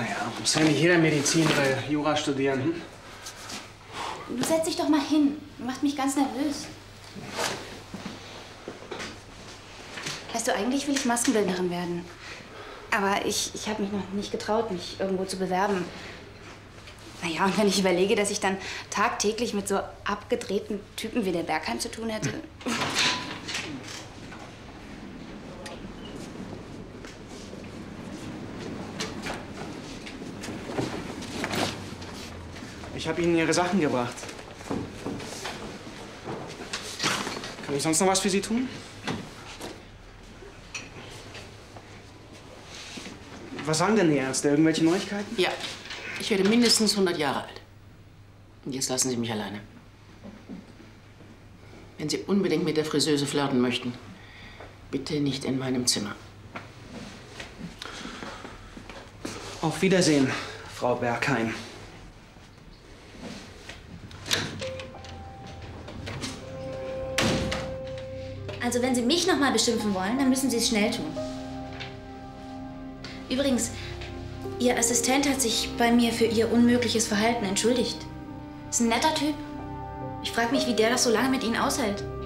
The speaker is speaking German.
Naja, muss ja nicht jeder Medizin oder Jura studieren. Hm? Du setz dich doch mal hin. Du machst mich ganz nervös. Weißt du, eigentlich will ich Maskenbildnerin werden. Aber ich habe mich noch nicht getraut, mich irgendwo zu bewerben. Naja, und wenn ich überlege, dass ich dann tagtäglich mit so abgedrehten Typen wie der Bergheim zu tun hätte. Ich habe Ihnen Ihre Sachen gebracht. Kann ich sonst noch was für Sie tun? Was sagen denn die Ärzte? Irgendwelche Neuigkeiten? Ja. Ich werde mindestens 100 Jahre alt. Und jetzt lassen Sie mich alleine. Wenn Sie unbedingt mit der Friseuse flirten möchten, bitte nicht in meinem Zimmer. Auf Wiedersehen, Frau Bergheim. Also wenn Sie mich noch mal beschimpfen wollen, dann müssen Sie es schnell tun. Übrigens, Ihr Assistent hat sich bei mir für Ihr unmögliches Verhalten entschuldigt. Ist ein netter Typ. Ich frage mich, wie der das so lange mit Ihnen aushält.